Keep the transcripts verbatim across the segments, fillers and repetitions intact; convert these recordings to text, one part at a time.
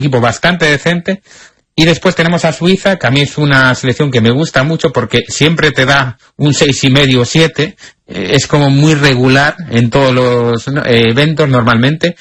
equipo bastante decente. Y después tenemos a Suiza, que a mí es una selección que me gusta mucho porque siempre te da un seis y medio o siete, eh, es como muy regular en todos los eh, eventos normalmente,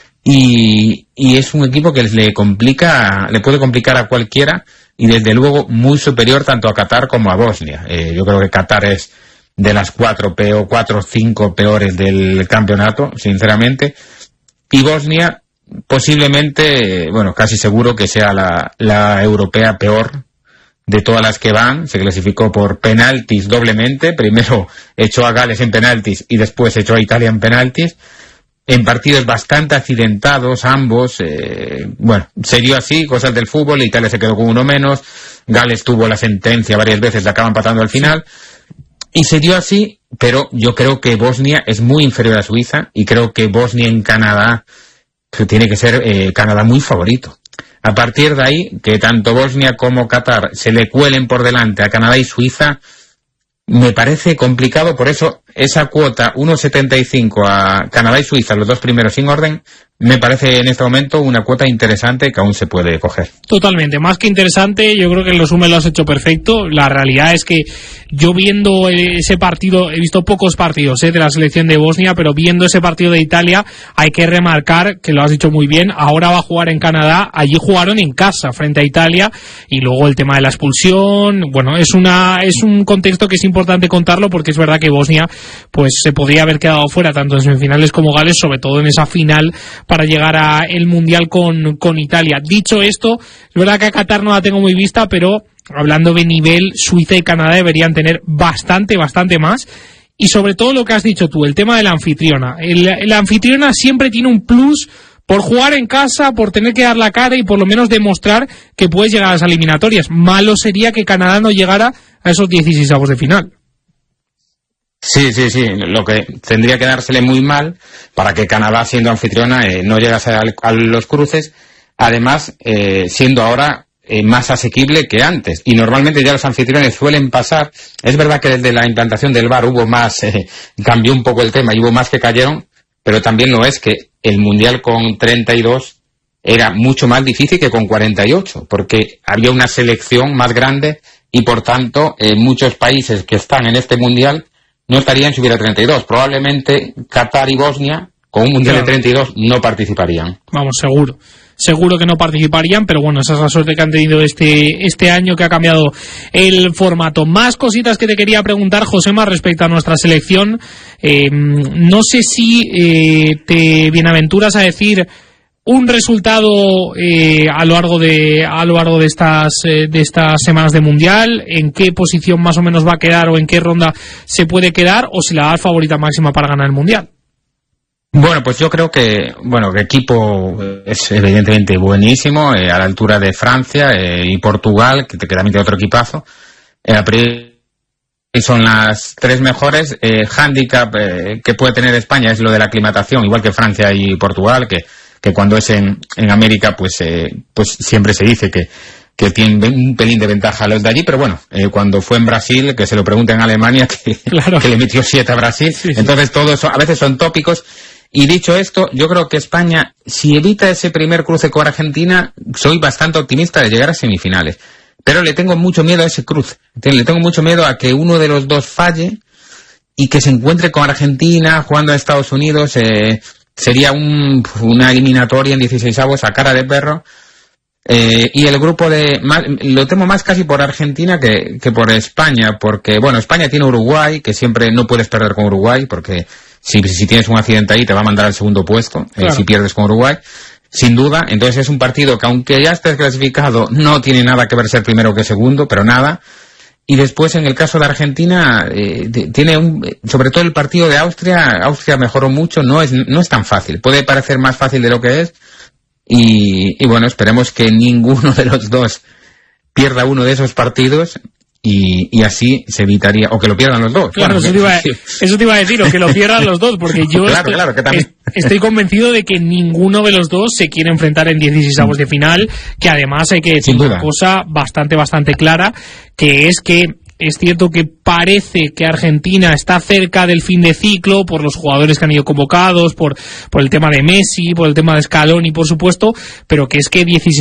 y, y es un equipo que le complica, le puede complicar a cualquiera, y desde luego muy superior tanto a Qatar como a Bosnia. Eh, yo creo que Qatar es de las cuatro peor, cuatro o cinco peores del campeonato, sinceramente, y Bosnia posiblemente, bueno, casi seguro que sea la, la europea peor de todas las que van. Se clasificó por penaltis doblemente, primero echó a Gales en penaltis y después echó a Italia en penaltis, en partidos bastante accidentados ambos, eh, bueno, se dio así, cosas del fútbol. Italia se quedó con uno menos, Gales tuvo la sentencia varias veces, la acaban empatando al final, y se dio así, pero yo creo que Bosnia es muy inferior a Suiza, y creo que Bosnia en Canadá que tiene que ser eh, Canadá muy favorito. A partir de ahí, que tanto Bosnia como Qatar se le cuelen por delante a Canadá y Suiza, me parece complicado. Por eso esa cuota uno setenta y cinco a Canadá y Suiza, los dos primeros sin orden, me parece en este momento una cuota interesante que aún se puede coger. Totalmente, más que interesante. Yo creo que el resumen lo has hecho perfecto. La realidad es que yo viendo ese partido, he visto pocos partidos ¿eh? de la selección de Bosnia, pero viendo ese partido de Italia hay que remarcar, que lo has dicho muy bien, ahora va a jugar en Canadá, allí jugaron en casa frente a Italia, y luego el tema de la expulsión, bueno, es una es un contexto que es importante contarlo, porque es verdad que Bosnia pues se podría haber quedado fuera tanto en semifinales como Gales, sobre todo en esa final para llegar a el Mundial con, con Italia. Dicho esto, es verdad que a Qatar no la tengo muy vista, pero hablando de nivel, Suiza y Canadá deberían tener bastante, bastante más. Y sobre todo lo que has dicho tú, el tema de la anfitriona. El, la anfitriona siempre tiene un plus por jugar en casa, por tener que dar la cara y por lo menos demostrar que puedes llegar a las eliminatorias. Malo sería que Canadá no llegara a esos dieciseisavos de final. Sí, sí, sí, lo que tendría que dársele muy mal para que Canadá, siendo anfitriona, eh, no llegase a, a los cruces, además eh, siendo ahora eh, más asequible que antes, y normalmente ya los anfitriones suelen pasar. Es verdad que desde la implantación del V A R hubo más, eh, cambió un poco el tema y hubo más que cayeron, pero también lo es que el Mundial con treinta y dos era mucho más difícil que con cuarenta y ocho, porque había una selección más grande y por tanto eh, muchos países que están en este Mundial no estarían si hubiera treinta y dos. Probablemente Qatar y Bosnia, con un Mundial claro. de treinta y dos, no participarían. Vamos, seguro. Seguro que no participarían, pero bueno, esa es la suerte que han tenido este este año, que ha cambiado el formato. Más cositas que te quería preguntar, Josema, respecto a nuestra selección. Eh, no sé si eh, te bienaventuras a decir un resultado eh, a lo largo de a lo largo de estas eh, de estas semanas de mundial, en qué posición más o menos va a quedar o en qué ronda se puede quedar, o si la das favorita máxima para ganar el mundial. Bueno, pues yo creo que bueno que equipo es evidentemente buenísimo, eh, a la altura de Francia eh, y Portugal, que, que también tiene otro equipazo. Eh, a priori son las tres mejores. Eh, handicap eh, que puede tener España es lo de la aclimatación, igual que Francia y Portugal, que que cuando es en, en América, pues eh, pues siempre se dice que, que tienen un pelín de ventaja a los de allí, pero bueno, eh, cuando fue en Brasil, que se lo pregunten a Alemania, que, claro. que le metió siete a Brasil, sí, sí. Entonces todo eso, a veces son tópicos. Y dicho esto, yo creo que España, si evita ese primer cruce con Argentina, soy bastante optimista de llegar a semifinales. Pero le tengo mucho miedo a ese cruce, le tengo mucho miedo a que uno de los dos falle y que se encuentre con Argentina jugando a Estados Unidos. eh, Sería un, una eliminatoria en dieciseisavos a cara de perro. Eh, y el grupo de... Más, lo temo más casi por Argentina que, que por España, porque, bueno, España tiene Uruguay, que siempre no puedes perder con Uruguay, porque si, si tienes un accidente ahí te va a mandar al segundo puesto, claro. eh, si pierdes con Uruguay, sin duda. Entonces es un partido que, aunque ya estés clasificado, no tiene nada que ver ser primero que segundo, pero nada. Y después, en el caso de Argentina, eh, tiene un, sobre todo el partido de Austria, Austria mejoró mucho, no es, no es tan fácil, puede parecer más fácil de lo que es, y, y bueno, esperemos que ninguno de los dos pierda uno de esos partidos, y, y así se evitaría, o que lo pierdan los dos. Claro, eso te, iba, eso te iba a decir, o que lo pierdan los dos, porque yo claro, estoy, claro, que también. estoy convencido de que ninguno de los dos se quiere enfrentar en dieciseisavos de final, que además hay que decir una cosa bastante, bastante clara, que es que es cierto que parece que Argentina está cerca del fin de ciclo por los jugadores que han ido convocados, por, por el tema de Messi, por el tema de Scaloni, por supuesto, pero que es que dieciséis